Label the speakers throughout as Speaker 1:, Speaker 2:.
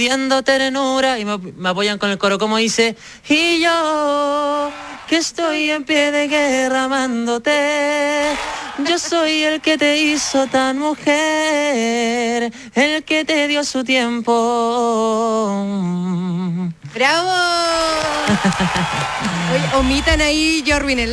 Speaker 1: Viendo ternura y me apoyan con el coro como dice: y yo que estoy en pie de guerra amándote, yo soy el que te hizo tan mujer, el que te dio su tiempo.
Speaker 2: ¡Bravo! Oye, omitan ahí, yo arruiné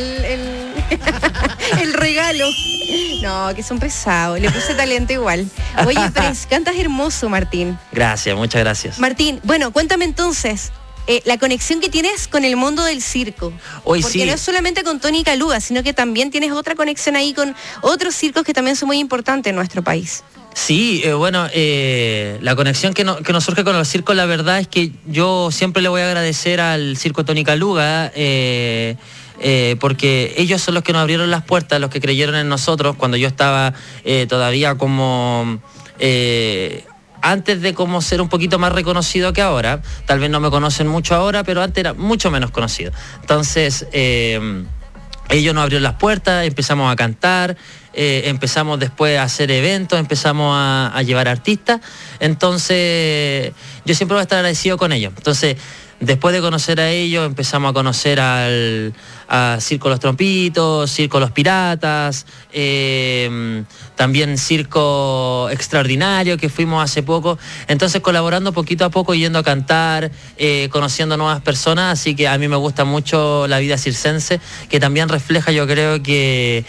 Speaker 2: el regalo. No, que son pesados. Le puse talento igual. Oye, Pres, cantas hermoso, Martín.
Speaker 1: Gracias, muchas gracias.
Speaker 2: Martín, bueno, cuéntame entonces la conexión que tienes con el mundo del circo.
Speaker 1: Hoy
Speaker 2: porque
Speaker 1: sí.
Speaker 2: no es solamente con Tony Caluga, sino que también tienes otra conexión ahí con otros circos que también son muy importantes en nuestro país.
Speaker 1: Sí, la conexión que nos surge con el circo, la verdad es que yo siempre le voy a agradecer al Circo Tony Caluga, porque ellos son los que nos abrieron las puertas, los que creyeron en nosotros cuando yo estaba todavía como... antes de como ser un poquito más reconocido que ahora. Tal vez no me conocen mucho ahora, pero antes era mucho menos conocido. Entonces, ellos nos abrieron las puertas, empezamos a cantar, empezamos después a hacer eventos, empezamos a llevar artistas. Entonces, yo siempre voy a estar agradecido con ellos. Entonces, después de conocer a ellos, empezamos a conocer a Circo Los Trompitos, Circo Los Piratas, también Circo Extraordinario, que fuimos hace poco. Entonces, colaborando poquito a poco, yendo a cantar, conociendo nuevas personas. Así que a mí me gusta mucho la vida circense, que también refleja, yo creo que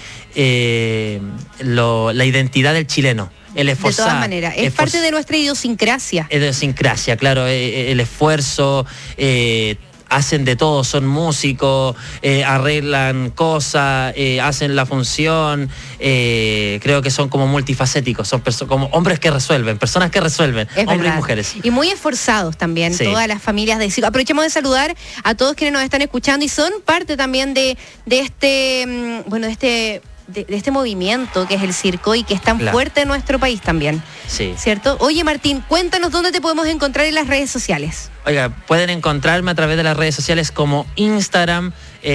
Speaker 1: la identidad del chileno. El esforzar,
Speaker 2: de todas maneras, es parte de nuestra idiosincrasia.
Speaker 1: Idiosincrasia, claro, el esfuerzo, hacen de todo, son músicos, arreglan cosas, hacen la función, creo que son como multifacéticos, son como hombres que resuelven, personas que resuelven,
Speaker 2: es
Speaker 1: hombres
Speaker 2: verdad.
Speaker 1: Y mujeres.
Speaker 2: Y muy esforzados también, sí. Todas las familias de circo. Aprovechemos de saludar a todos quienes nos están escuchando y son parte también de este movimiento que es el circo y que es tan fuerte en nuestro país también.
Speaker 1: Sí.
Speaker 2: ¿Cierto? Oye, Martín, cuéntanos dónde te podemos encontrar en las redes sociales.
Speaker 1: Oiga, pueden encontrarme a través de las redes sociales como Instagram,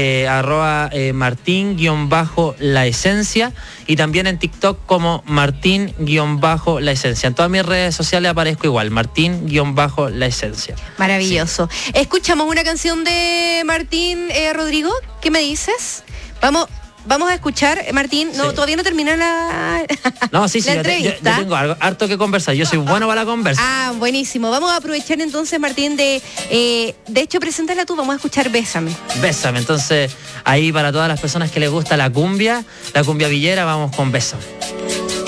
Speaker 1: @Martín_La Esencia, y también en TikTok como Martín_La Esencia. En todas mis redes sociales aparezco igual, Martín_La Esencia.
Speaker 2: Maravilloso. Sí. Escuchamos una canción de Martín, Rodrigo. ¿Qué me dices? Vamos a escuchar, Martín, no, sí. Todavía no termina la entrevista.
Speaker 1: Yo tengo algo harto que conversar, yo soy bueno para la conversa.
Speaker 2: Ah, buenísimo. Vamos a aprovechar entonces, Martín, de hecho, preséntala tú, vamos a escuchar Bésame.
Speaker 1: Bésame, entonces, ahí para todas las personas que les gusta la cumbia villera, vamos con Bésame.